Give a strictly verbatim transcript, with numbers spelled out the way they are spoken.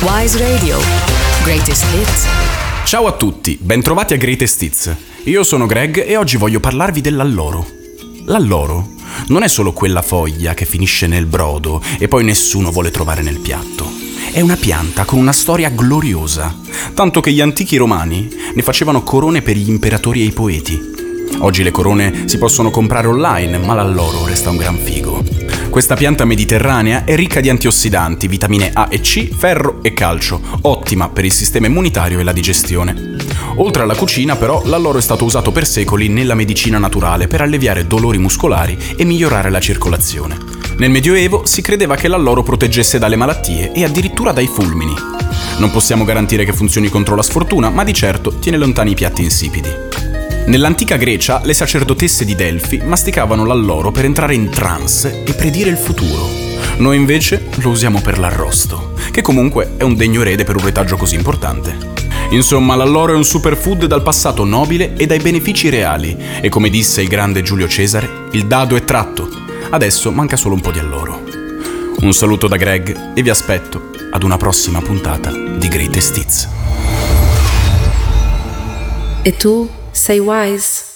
Wise Radio. Greatest Hits. Ciao a tutti, bentrovati a Greatest Hits. Io sono Greg e oggi voglio parlarvi dell'alloro. L'alloro non è solo quella foglia che finisce nel brodo e poi nessuno vuole trovare nel piatto. È una pianta con una storia gloriosa, tanto che gli antichi romani ne facevano corone per gli imperatori e i poeti. Oggi le corone si possono comprare online, ma l'alloro resta un gran figo. Questa pianta mediterranea è ricca di antiossidanti, vitamine A e C, ferro e calcio, ottima per il sistema immunitario e la digestione. Oltre alla cucina, però, l'alloro è stato usato per secoli nella medicina naturale per alleviare dolori muscolari e migliorare la circolazione. Nel Medioevo si credeva che l'alloro proteggesse dalle malattie e addirittura dai fulmini. Non possiamo garantire che funzioni contro la sfortuna, ma di certo tiene lontani i piatti insipidi. Nell'antica Grecia, le sacerdotesse di Delfi masticavano l'alloro per entrare in trance e predire il futuro. Noi invece lo usiamo per l'arrosto, che comunque è un degno erede per un retaggio così importante. Insomma, l'alloro è un superfood dal passato nobile e dai benefici reali, e come disse il grande Giulio Cesare, il dado è tratto. Adesso manca solo un po' di alloro. Un saluto da Greg e vi aspetto ad una prossima puntata di Greatest Hits. E tu sei wise?